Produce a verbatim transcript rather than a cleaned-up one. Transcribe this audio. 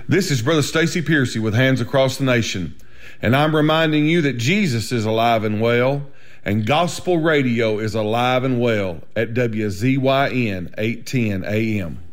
This is Brother Stacy Piercy with Hands Across the Nation, and I'm reminding you that Jesus is alive and well, and gospel radio is alive and well at W Z Y N eight ten A M.